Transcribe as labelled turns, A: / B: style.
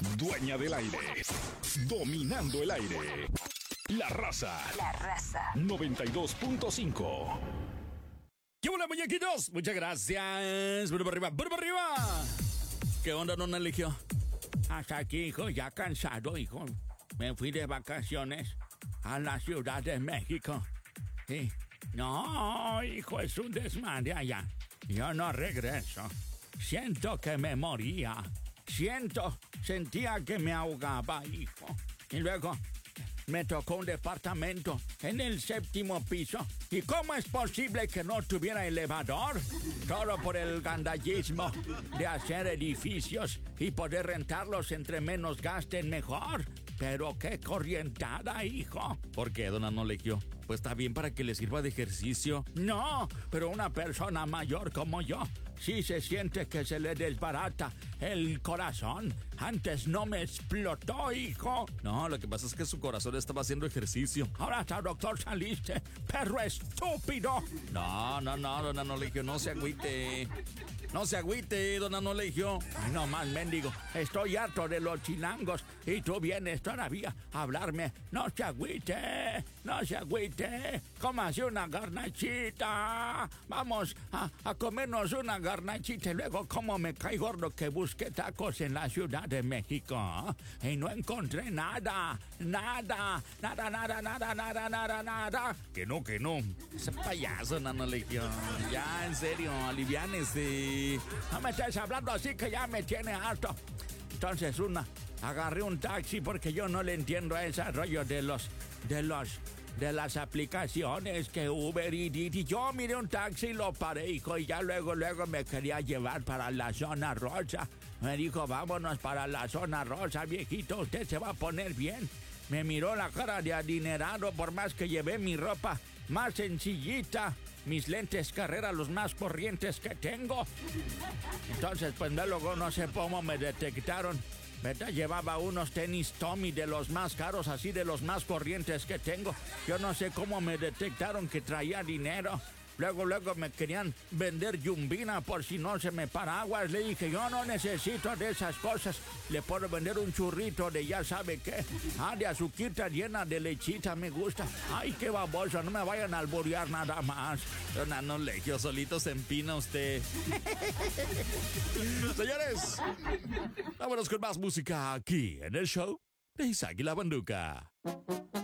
A: Dueña del aire. Dominando el aire. La Raza.
B: La Raza.
A: 92.5.
C: ¿Qué hola, muñequitos? Muchas gracias. Bueno, para arriba, bueno, para arriba. ¿Qué onda, don Eligio?
D: Hasta aquí, hijo, ya cansado, hijo. Me fui de vacaciones a la Ciudad de México. Sí. No, hijo, es un desmadre allá. Yo no regreso. Siento que me moría. Sentía que me ahogaba, hijo. Y luego me tocó un departamento en el 7º piso. ¿Y cómo es posible que no tuviera elevador? Todo por el gandallismo de hacer edificios y poder rentarlos entre menos gasten mejor. Pero qué corrientada, hijo.
C: ¿Por qué, don Anolegio? Pues está bien para que le sirva de ejercicio.
D: No, pero una persona mayor como yo sí se siente que se le desbarata el corazón. Antes no me explotó, hijo.
C: No, lo que pasa es que su corazón estaba haciendo ejercicio.
D: Ahora hasta doctor saliste, perro estúpido.
C: No, don Anolegio, no se agüite. No se agüite, don Anolegio.
D: Ay, no más, mendigo. Estoy harto de los chilangos y tú vienes todavía a hablarme. No se agüite, no se agüite. Cómase una garnachita. Vamos a comernos una garnachita y luego como me cae gordo que busqué tacos en la Ciudad de México y no encontré nada.
C: Que no. Ese payaso, don Anolegio. Ya, en serio, aliviánese.
D: No me estés hablando así que ya me tiene harto. Entonces agarré un taxi porque yo no le entiendo a ese rollo de las aplicaciones que Uber y Didi. Yo miré un taxi y lo paré, hijo, y ya luego me quería llevar para la zona rosa. Me dijo, vámonos para la zona rosa, viejito, usted se va a poner bien. Me miró la cara de adinerado por más que llevé mi ropa más sencillita, mis lentes Carrera, los más corrientes que tengo. Entonces, pues luego no sé cómo me detectaron. ¿Verdad? Llevaba unos tenis Tommy de los más caros, así de los más corrientes que tengo. Yo no sé cómo me detectaron que traía dinero. Luego me querían vender yumbina por si no se me paraguas. Le dije, yo no necesito de esas cosas. Le puedo vender un churrito de ya sabe qué. De azuquita llena de lechita, me gusta. Ay, qué baboso, no me vayan a alborear nada más.
C: Don Anolegio, solito se empina usted. Señores, vámonos con más música aquí en el show de Isaac y la Banduca.